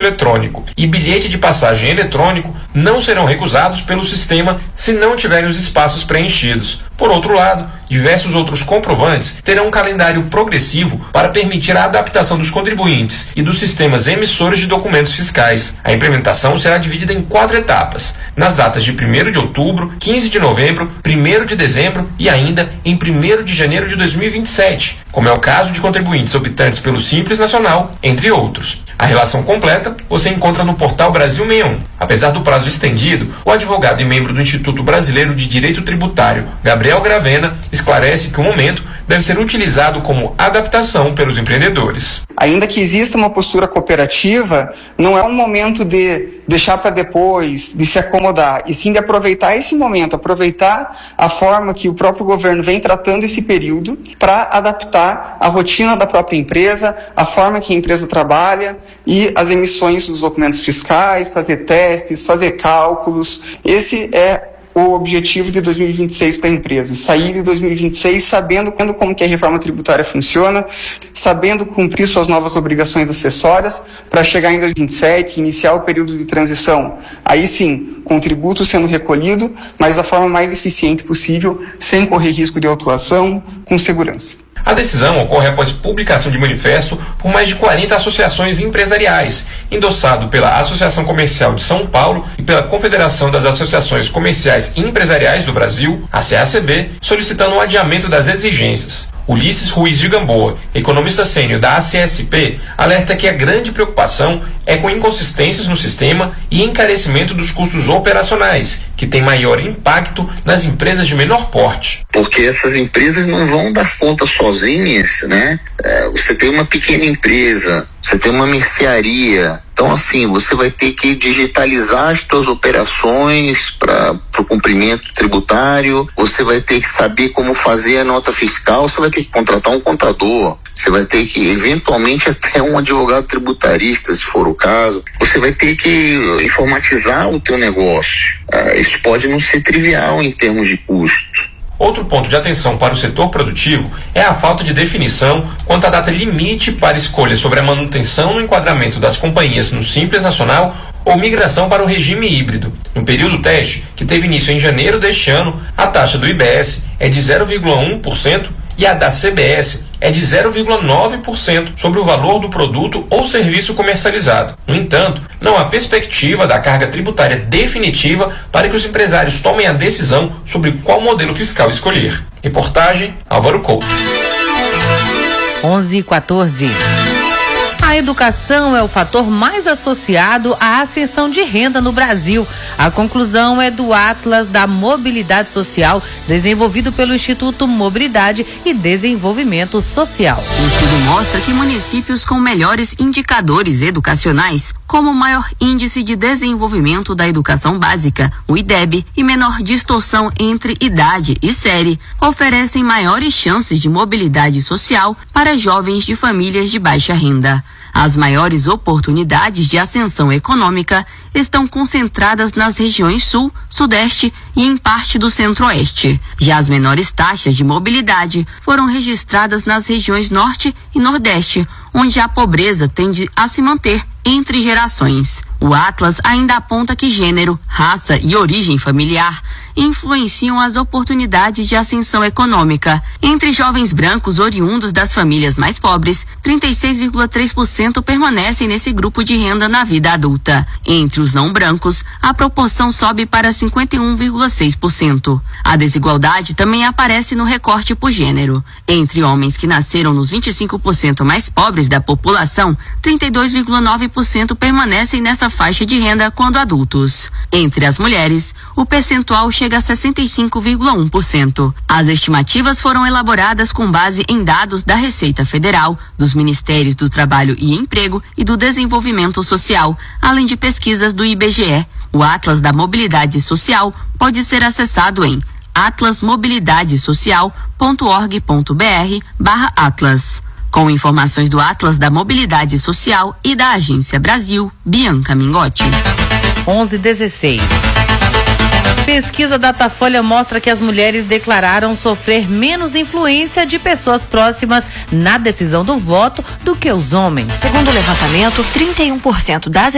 eletrônico e bilhete de passagem eletrônico não serão recusados pelo sistema se não tiverem os espaços preenchidos. Por outro lado, diversos outros comprovantes terão um calendário progressivo para permitir a adaptação dos contribuintes e dos sistemas emissores de documentos fiscais. A implementação será dividida em 4 etapas, nas datas de 1º de outubro, 15 de novembro, 1º de dezembro e ainda em 1º de janeiro de 2027, como é o caso de contribuintes optantes pelo Simples Nacional, entre outros. A relação completa você encontra no portal Brasil 61. Apesar do prazo estendido, o advogado e membro do Instituto Brasileiro de Direito Tributário, Gabriel Gravena, esclarece que o momento deve ser utilizado como adaptação pelos empreendedores. Ainda que exista uma postura cooperativa, não é um momento de deixar para depois, de se acomodar, e sim de aproveitar esse momento, aproveitar a forma que o próprio governo vem tratando esse período para adaptar a rotina da própria empresa, a forma que a empresa trabalha e as emissões dos documentos fiscais, fazer testes, fazer cálculos. Esse é o objetivo de 2026 para a empresa, sair de 2026 sabendo como que a reforma tributária funciona, sabendo cumprir suas novas obrigações acessórias, para chegar em 2027, iniciar o período de transição. Aí sim, com o tributo sendo recolhido, mas da forma mais eficiente possível, sem correr risco de autuação, com segurança. A decisão ocorre após publicação de manifesto por mais de 40 associações empresariais, endossado pela Associação Comercial de São Paulo e pela Confederação das Associações Comerciais e Empresariais do Brasil, a CACB, solicitando o adiamento das exigências. Ulisses Ruiz de Gamboa, economista sênior da ACSP, alerta que a grande preocupação é com inconsistências no sistema e encarecimento dos custos operacionais, que tem maior impacto nas empresas de menor porte. Porque essas empresas não vão dar conta sozinhas, né? Você tem uma pequena empresa, você tem uma mercearia, então assim, você vai ter que digitalizar as suas operações para o cumprimento tributário, você vai ter que saber como fazer a nota fiscal, você vai ter que contratar um contador, você vai ter que, eventualmente, até um advogado tributarista, se for o caso, você vai ter que informatizar o teu negócio. Isso pode não ser trivial em termos de custo. Outro ponto de atenção para o setor produtivo é a falta de definição quanto à data limite para escolha sobre a manutenção no enquadramento das companhias no Simples Nacional ou migração para o regime híbrido. No período teste, que teve início em janeiro deste ano, a taxa do IBS é de 0,1% e a da CBS é de 0,9% sobre o valor do produto ou serviço comercializado. No entanto, não há perspectiva da carga tributária definitiva para que os empresários tomem a decisão sobre qual modelo fiscal escolher. Reportagem Álvaro Couto. 11h14. A educação é o fator mais associado à ascensão de renda no Brasil. A conclusão é do Atlas da Mobilidade Social, desenvolvido pelo Instituto Mobilidade e Desenvolvimento Social. O estudo mostra que municípios com melhores indicadores educacionais, como maior índice de desenvolvimento da educação básica, o IDEB, e menor distorção entre idade e série, oferecem maiores chances de mobilidade social para jovens de famílias de baixa renda. As maiores oportunidades de ascensão econômica estão concentradas nas regiões Sul, Sudeste e em parte do Centro-Oeste. Já as menores taxas de mobilidade foram registradas nas regiões Norte e Nordeste, onde a pobreza tende a se manter entre gerações. O Atlas ainda aponta que gênero, raça e origem familiar influenciam as oportunidades de ascensão econômica. Entre jovens brancos oriundos das famílias mais pobres, 36,3% permanecem nesse grupo de renda na vida adulta. Entre os não brancos, a proporção sobe para 51,6%. A desigualdade também aparece no recorte por gênero. Entre homens que nasceram nos 25% mais pobres da população, 32,9% permanecem nessa faixa de renda quando adultos. Entre as mulheres, o percentual chega a 65,1%. As estimativas foram elaboradas com base em dados da Receita Federal, dos Ministérios do Trabalho e Emprego e do Desenvolvimento Social, além de pesquisas do IBGE. O Atlas da Mobilidade Social pode ser acessado em atlasmobilidadesocial.org.br/atlas. Com informações do Atlas da Mobilidade Social e da Agência Brasil, Bianca Mingotti. 11h16. Pesquisa Datafolha mostra que as mulheres declararam sofrer menos influência de pessoas próximas na decisão do voto do que os homens. Segundo o levantamento, 31% das